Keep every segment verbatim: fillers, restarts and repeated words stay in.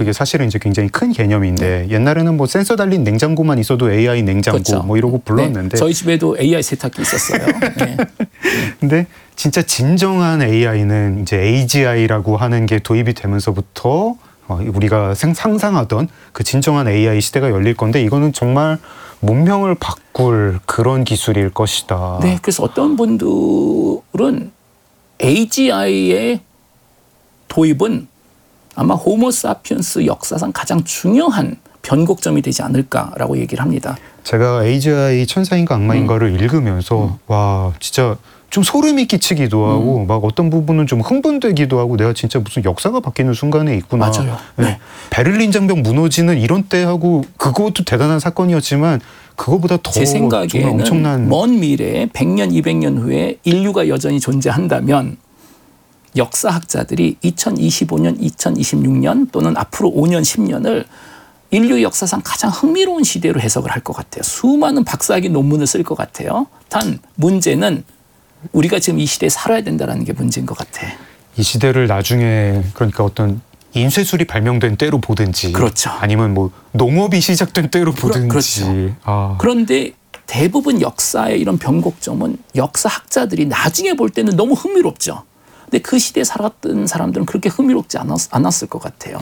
그게 사실은 이제 굉장히 큰 개념인데 옛날에는 뭐 센서 달린 냉장고만 있어도 에이아이 냉장고 그렇죠. 뭐 이러고 불렀는데 네. 저희 집에도 에이아이 세탁기 있었어요. 네. 근데 진짜 진정한 에이아이는 이제 에이지아이라고 하는 게 도입이 되면서부터 우리가 상상하던 그 진정한 에이아이 시대가 열릴 건데 이거는 정말 문명을 바꿀 그런 기술일 것이다. 네, 그래서 어떤 분들은 에이지아이의 도입은 아마 호모사피엔스 역사상 가장 중요한 변곡점이 되지 않을까라고 얘기를 합니다. 제가 에이지아이 천사인가 악마인가를 음. 읽으면서 음. 와 진짜 좀 소름이 끼치기도 하고 음. 막 어떤 부분은 좀 흥분되기도 하고 내가 진짜 무슨 역사가 바뀌는 순간에 있구나. 맞아요. 네. 네. 베를린 장벽 무너지는 이런 때하고 그것도 대단한 사건이었지만 그거보다 더 제 생각에는 엄청난 먼 미래에 백 년, 이백 년 후에 인류가 여전히 존재한다면 역사학자들이 이천이십오 년, 이천이십육 년 또는 앞으로 오 년, 십 년을 인류 역사상 가장 흥미로운 시대로 해석을 할 것 같아요. 수많은 박사학위 논문을 쓸 것 같아요. 단 문제는 우리가 지금 이 시대에 살아야 된다는 게 문제인 것 같아. 이 시대를 나중에 그러니까 어떤 인쇄술이 발명된 때로 보든지 그렇죠. 아니면 뭐 농업이 시작된 때로 보든지 그렇죠. 아. 그런데 대부분 역사의 이런 변곡점은 역사학자들이 나중에 볼 때는 너무 흥미롭죠. 근데 그 시대에 살았던 사람들은 그렇게 흥미롭지 않았, 않았을 것 같아요.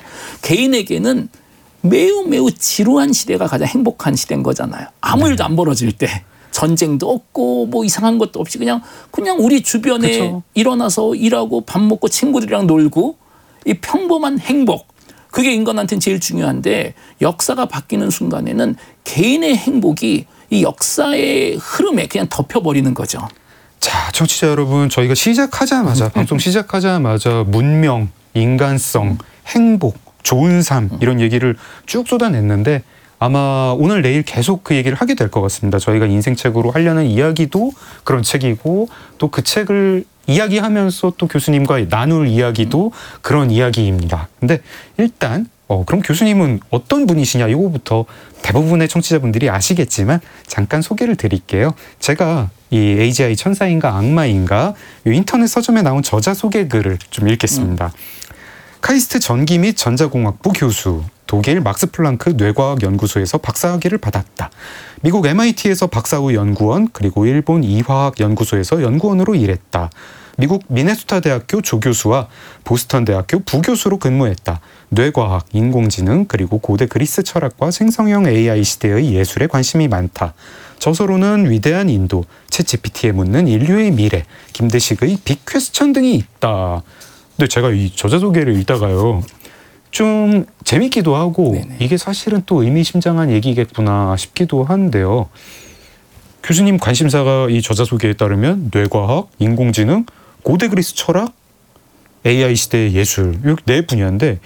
개인에게는 매우 매우 지루한 시대가 가장 행복한 시대인 거잖아요. 아무 네. 일도 안 벌어질 때. 전쟁도 없고 뭐 이상한 것도 없이 그냥 그냥 우리 주변에 그쵸. 일어나서 일하고 밥 먹고 친구들이랑 놀고 이 평범한 행복. 그게 인간한테는 제일 중요한데 역사가 바뀌는 순간에는 개인의 행복이 이 역사의 흐름에 그냥 덮여버리는 거죠. 자, 청취자 여러분, 저희가 시작하자마자 방송 시작하자마자 문명, 인간성, 행복, 좋은 삶 이런 얘기를 쭉 쏟아냈는데 아마 오늘 내일 계속 그 얘기를 하게 될 것 같습니다. 저희가 인생책으로 하려는 이야기도 그런 책이고 또 그 책을 이야기하면서 또 교수님과 나눌 이야기도 그런 이야기입니다. 근데 일단 어, 그럼 교수님은 어떤 분이시냐 이거부터 대부분의 청취자분들이 아시겠지만 잠깐 소개를 드릴게요. 제가 이 에이지아이 천사인가 악마인가 이 인터넷 서점에 나온 저자 소개 글을 좀 읽겠습니다. 음. 카이스트 전기 및 전자공학부 교수, 독일 막스 플랑크 뇌과학 연구소에서 박사학위를 받았다. 미국 엠아이티에서 박사후 연구원, 그리고 일본 이화학 연구소에서 연구원으로 일했다. 미국 미네소타 대학교 조교수와 보스턴 대학교 부교수로 근무했다. 뇌과학, 인공지능, 그리고 고대 그리스 철학과 생성형 에이아이 시대의 예술에 관심이 많다. 저서로는 위대한 인도, 챗지피티에 묻는 인류의 미래, 김대식의 빅 퀘스천 등이 있다. 근데 제가 이 저자 소개를 읽다가요. 좀 재밌기도 하고 네네. 이게 사실은 또 의미심장한 얘기겠구나 싶기도 한데요. 교수님 관심사가 이 저자 소개에 따르면 뇌과학, 인공지능, 고대 그리스 철학, 에이아이 시대의 예술 이 네 분야인데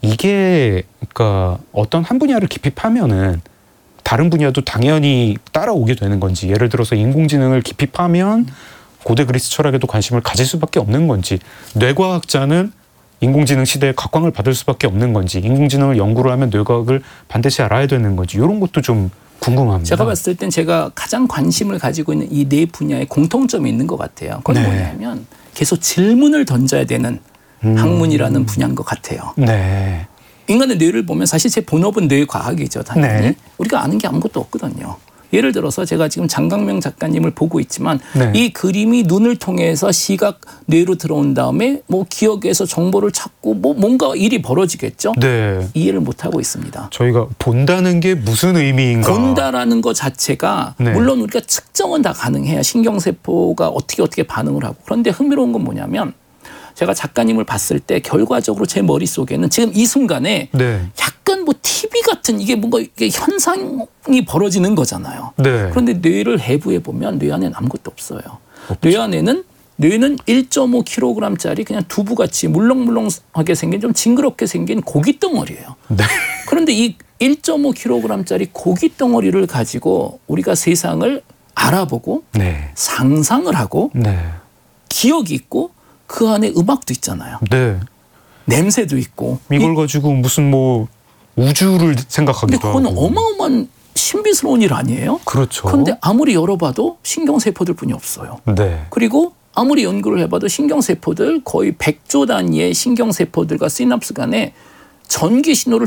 이게 그러니까 어떤 한 분야를 깊이 파면은 다른 분야도 당연히 따라오게 되는 건지 예를 들어서 인공지능을 깊이 파면 고대 그리스 철학에도 관심을 가질 수밖에 없는 건지 뇌과학자는 인공지능 시대에 각광을 받을 수밖에 없는 건지 인공지능을 연구를 하면 뇌과학을 반드시 알아야 되는 건지 이런 것도 좀 궁금합니다. 제가 봤을 땐 제가 가장 관심을 가지고 있는 이 네 분야에 공통점이 있는 것 같아요. 그건 네. 뭐냐면 계속 질문을 던져야 되는 음. 학문이라는 분야인 것 같아요. 네. 인간의 뇌를 보면 사실 제 본업은 뇌과학이죠. 당연히. 네. 우리가 아는 게 아무것도 없거든요. 예를 들어서 제가 지금 장강명 작가님을 보고 있지만 네. 이 그림이 눈을 통해서 시각 뇌로 들어온 다음에 뭐 기억에서 정보를 찾고 뭐 뭔가 일이 벌어지겠죠. 네. 이해를 못하고 있습니다. 저희가 본다는 게 무슨 의미인가. 본다라는 것 자체가 네. 물론 우리가 측정은 다 가능해요. 신경세포가 어떻게 어떻게 반응을 하고. 그런데 흥미로운 건 뭐냐면 제가 작가님을 봤을 때 결과적으로 제 머릿속에는 지금 이 순간에 네. 약간 뭐 티비 같은 이게 뭔가 이게 현상이 벌어지는 거잖아요. 네. 그런데 뇌를 해부해 보면 뇌 안에는 아무것도 없어요. 없죠. 뇌 안에는 뇌는 일 점 오 킬로그램짜리 그냥 두부같이 물렁물렁하게 생긴 좀 징그럽게 생긴 고기 덩어리예요. 네. 그런데 이 일 점 오 킬로그램짜리 고기 덩어리를 가지고 우리가 세상을 알아보고 네. 상상을 하고 네. 기억이 있고 그 안에 음악도 있잖아요. 네. 냄새도 있고. 이걸 가지고 무슨 뭐 우주를 생각하기도 하고. 근데 그건 어마어마한 신비스러운 일 아니에요? 그렇죠. 그런데 아무리 열어봐도 신경세포들 뿐이 없어요. 네. 그리고 아무리 연구를 해봐도 신경세포들 거의 백조 단위의 신경세포들과 시납스 간에 전기 신호를